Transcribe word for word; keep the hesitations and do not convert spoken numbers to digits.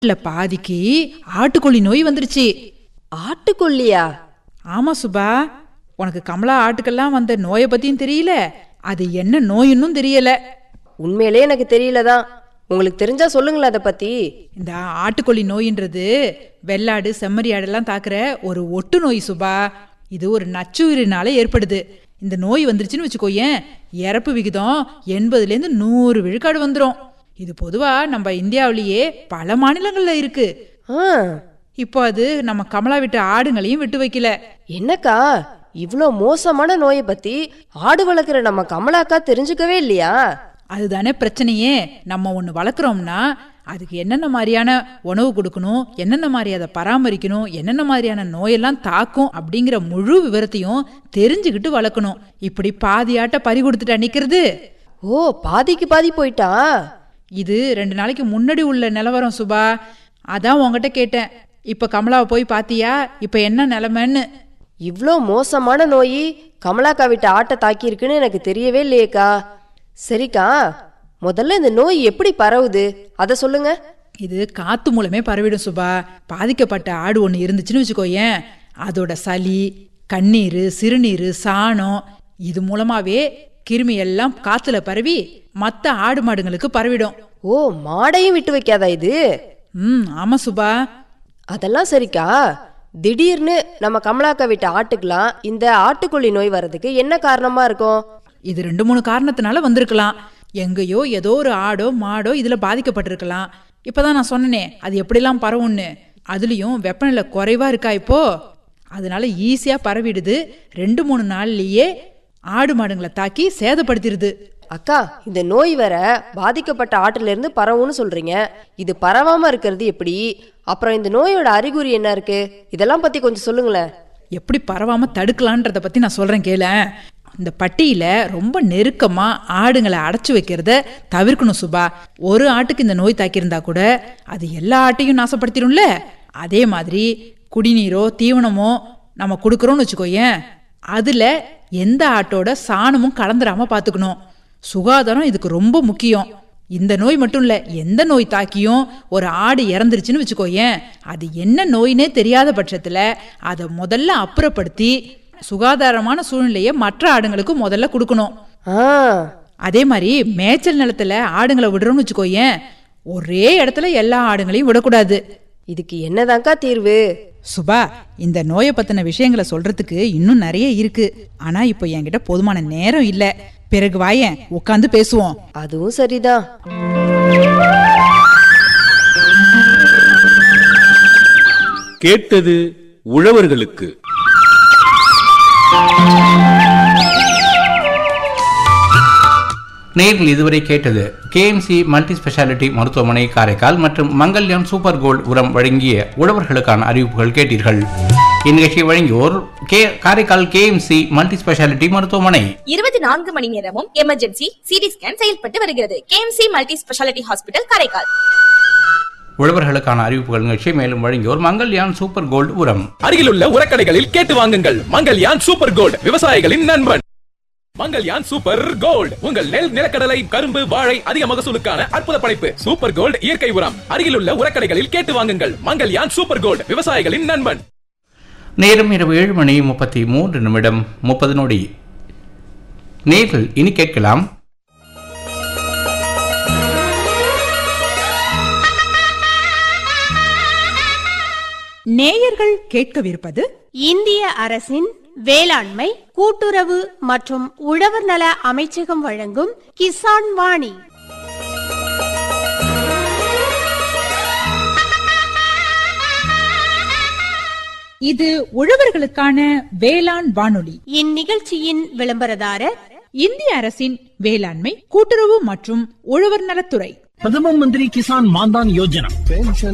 இல்ல பாதிக்கு ஆட்டுக்கொல்லி நோய் வந்துருச்சு. ஆட்டுக்கொல்லியா? ஆமா சுபா, உனக்கு கமலா ஆட்டுக்கெல்லாம் வந்த நோயை பத்தியும் தெரியல, அது என்ன நோயின்னும் தெரியல. உண்மையிலே எனக்கு தெரியலதான். உங்களுக்கு தெரிஞ்சா சொல்லுங்களேன் அதை பத்தி. இந்த ஆட்டுக்கொல்லி நோயின்றது வெள்ளாடு செம்மறி ஆடெல்லாம் தாக்குற ஒரு ஒட்டு நோய் சுபா. இது ஒரு நச்சுயிரினால ஏற்படுது. இந்த நோய் வந்துருச்சுன்னு வச்சுக்கோயேன், இறப்பு விகிதம் எண்பதுல இருந்து நூறு விழுக்காடு வந்துடும். இது பொதுவா நம்ம இந்தியாவிலேயே பல மாநிலங்கள்ல இருக்கு. இப்போ அது நம்ம கமலா விட்டு ஆடுங்களையும் விட்டு வைக்கல. என்னக்கா, இவ்ளோ மோசமான நோயை பத்தி ஆடு வளர்க்குற நம்ம கமலாக்கா தெரிஞ்சுக்கவே இல்லையா? அதுதானே பிரச்சனையே. நம்ம ஒண்ணு வளர்க்குறோம்னா அதுக்கு என்னென்ன மாதிரியான உணவு கொடுக்கணும், என்னென்ன மாதிரி அதை பராமரிக்கணும், என்னென்ன மாதிரியான நோயெல்லாம் தாக்கும் அப்படிங்கிற முழு விவரத்தையும் தெரிஞ்சுக்கிட்டு வளர்க்கணும். இப்படி பாதியாட்ட பறி கொடுத்துட்டா நிக்கிறது. ஓ, பாதிக்கு பாதி போயிட்டா? இது ரெண்டு நாளைக்கு முன்னாடி உள்ள நிலவரம் சுபா. அதான் உங்ககிட்ட கேட்டேன், இப்ப கமலாவை போய் பாத்தியா, இப்ப என்ன நிலைமைன்னு. இவ்ளோ மோசமான நோய் கமலாக்கா விட்டு ஆட்டை தாக்கி இருக்குன்னு எனக்கு தெரியவே இல்லையேக்கா. சரிக்கா, முதல்ல இந்த நோய் எப்படி பரவுது அத சொல்லுங்க. இது காத்து மூலமே பரவிடும் சுபா. பாதிக்கப்பட்ட ஆடு ஒண்ணு இருந்துச்சுன்னு வச்சுக்கோயேன், அதோட சளி, கண்ணீர், சிறுநீர், சாணம் இது மூலமாவே கிருமி எல்லாம் காத்துல பரவி மத்த ஆடு மாடுங்களுக்கு பரவிடும். ஓ, மாடையும் விட்டு வைக்காதா இது? ம் ஆமா சுபா. அதெல்லாம் சரிக்கா, திடீர்னு நம்ம கமலாக்கா விட்டு ஆட்டுக்கலாம் இந்த ஆட்டுக்கொல்லி நோய் வர்றதுக்கு என்ன காரணமா இருக்கும்? இது ரெண்டு மூணு காரணத்தினால வந்திருக்கலாம். எங்கேயோ ஏதோ ஒரு ஆடோ மாடோ இதுல பாதிக்கப்பட்டிருக்கலாம். இப்பதான் நான் சொன்னனே அது எப்படிலாம் பரவும்னு. அதுலயும் வெப்பநிலை குறைவா இருக்கா இப்போ, அதனால ஈஸியா பரவிடுது. ரெண்டு மூணு நாள்லயே ஆடு மாடுங்களை தாக்கி சேதப்படுத்திடுது. அக்கா, இந்த நோய் வர பாதிக்கப்பட்ட ஆட்டுல இருந்து பரவும்னு சொல்றீங்க, இது பரவாம இருக்கிறது எப்படி? அப்புறம் இந்த நோயோட அறிகுறி என்ன இருக்கு? இதெல்லாம் பத்தி கொஞ்சம் சொல்லுங்களேன். எப்படி பரவாம தடுக்கலான்றத பத்தி நான் சொல்றேன் கேள. இந்த பட்டியில ரொம்ப நெருக்கமா ஆடுங்களை அடைச்சு வைக்கிறத தவிர்க்கணும் சுபா. ஒரு ஆட்டுக்கு இந்த நோய் தாக்கியிருந்தா கூட அது எல்லா ஆட்டையும் நாசப்படுத்திடும்ல. அதே மாதிரி குடிநீரோ தீவனமோ நம்ம கொடுக்கறோம்னு வச்சுக்கோயேன், அதுல எந்த ஆட்டோட சாணமும் கலந்துராம பாத்துக்கணும். சுகாதாரம் இதுக்கு ரொம்ப முக்கியம். இந்த நோய் மட்டும் இல்ல, எந்த நோய் தாக்கியும் ஒரு ஆடு இறந்துருச்சுன்னு வச்சுக்கோயேன், அது என்ன நோயினே தெரியாத பட்சத்துல அதை முதல்ல அப்புறப்படுத்தி சுகாதாரமான சூழ்நிலையை மற்ற ஆடுங்களுக்கு முதல்ல கொடுக்கணும். அதே மாதிரி மேய்ச்சல் நிலத்துல ஆடுங்களை விடுறோம்னு வச்சுக்கோயேன், ஒரே இடத்துல எல்லா ஆடுங்களையும் விடக்கூடாது. இதுக்கு என்னதான்க்கா தீர்வு? சுபா, இந்த நோயை பத்தின விஷயங்களை சொல்றதுக்கு இன்னும் நிறைய இருக்கு. ஆனா இப்போ என்கிட்ட போதுமான நேரம் இல்ல. பிறகு வாயேன் உட்காந்து பேசுவோம். அதுவும் சரிதான். கேட்டது உழவர்களுக்கு. நேரில் இதுவரை கேட்டது கேஎம்சி மல்டி ஸ்பெஷாலிட்டி மருத்துவமனை காரைக்கால் மற்றும் மங்கல்யான் சூப்பர் கோல்ட் உரம் வழங்கிய உழவர்களுக்கான அறிவிப்புகள் கேட்டீர்கள். இந்நிகழ்ச்சியை வழங்கியோர் காரைக்கால் கேஎம்சி மல்டி ஸ்பெஷாலிட்டி மருத்துவமனை. இருபத்தி நான்கு மணி நேரமும் எமர்ஜென்சி சிடி ஸ்கேன் செயல்பட்டு வருகிறது. KMC multi speciality hospital Karaikal. உழவர்களுக்கான அறிவிப்புகள் நிகழ்ச்சியை மேலும் வழங்கியோர் மங்கல்யான் சூப்பர் கோல்ட் உரம். அருகிலுள்ள உரக்கடைகளில் கேட்டு வாங்குங்கள். மங்கல்யான் சூப்பர் கோல்ட், விவசாயிகளின் நண்பன். மங்கல்யான் சூப்பர் கோல்ட், உங்கள் நெல், நிலக்கடலை, கரும்பு, வாழை அதிக மகசூலுக்கான அற்புத படைப்பு. சூப்பர் கோல்ட் இயற்கை உரம். அருகிலுள்ள உரக்கடைகளில் கேட்டு வாங்குங்கள். மங்கல்யான் சூப்பர் கோல்ட், விவசாயிகளின் நண்பன். நேரம் இரவு ஏழு மணி முப்பத்தி மூன்று நிமிடம் முப்பது நொடி. நேர்கள் இனி கேட்கலாம் நேயர்கள் கேட்கவிருப்பது இந்திய அரசின் வேளாண்மை கூட்டுறவு மற்றும் உழவர் நல அமைச்சகம் வழங்கும் கிசான் வாணி. இது உழவர்களுக்கான வேளாண் வானொலி. இந்நிகழ்ச்சியின் விளம்பரதாரர் இந்திய அரசின் வேளாண்மை கூட்டுறவு மற்றும் உழவர் நலத்துறை. பிரதம மந்திரி கிசான் மான்தான் யோஜனா.